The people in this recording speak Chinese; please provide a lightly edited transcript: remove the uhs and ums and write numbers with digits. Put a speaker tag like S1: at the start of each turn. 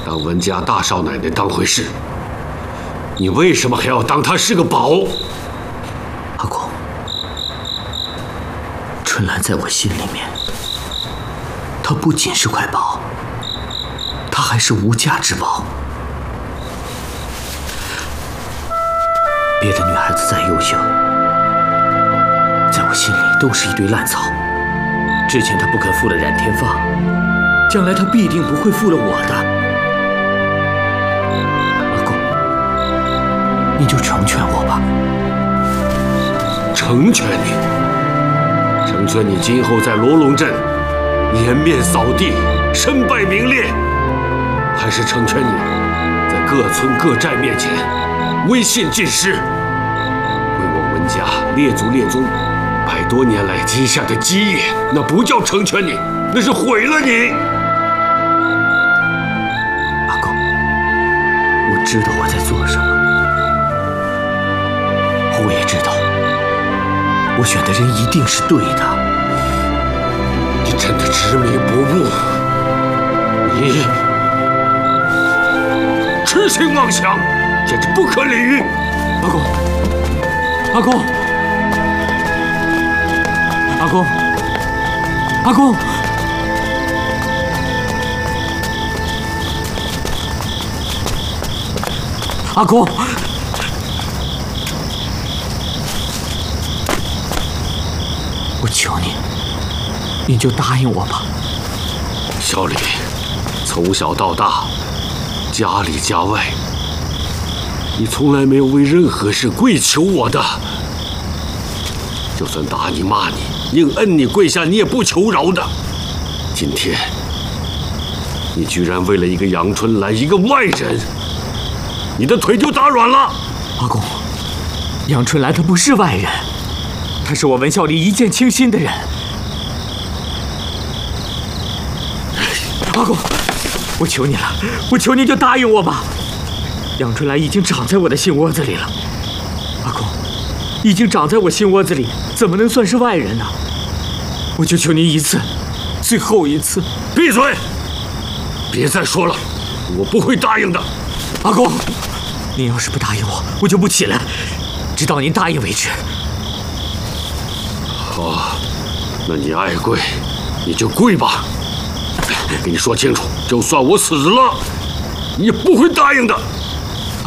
S1: 当文家大少奶奶当回事，你为什么还要当她是个宝？
S2: 阿公，春兰在我心里面，她不仅是块宝，她还是无价之宝。别的女孩子再优秀，在我心里都是一堆烂草。之前她不肯负了冉天放，将来她必定不会负了我的。阿公，你就成全我吧。
S1: 成全你，成全你今后在罗龙镇颜面扫地，身败名裂，还是成全你在各村各寨面前威信尽失，为我文家列祖列宗100多年来积下的基业，那不叫成全你，那是毁了你。
S2: 阿公，我知道我在做什么，我也知道我选的人一定是对的。
S1: 你真的执迷不悟，你痴心妄想，简直不可理喻。
S2: 阿公，阿公，阿公，阿公，阿公，我求你，你就答应我吧。
S1: 小李，从小到大，家里家外，你从来没有为任何事跪求我的。就算打你骂你，硬摁你跪下，你也不求饶的。今天，你居然为了一个杨春兰，一个外人，你的腿就打软了。
S2: 阿公，杨春兰她不是外人，她是我文孝里一见倾心的人。阿公，我求你了，我求你就答应我吧。杨春兰已经长在我的心窝子里了，阿公，已经长在我心窝子里，怎么能算是外人呢？我就求您一次，最后一次。
S1: 闭嘴！别再说了，我不会答应的。
S2: 阿公，您要是不答应我，我就不起来，直到您答应为止。
S1: 好，那你爱跪，你就跪吧。我跟你说清楚，就算我死了，你也不会答应的。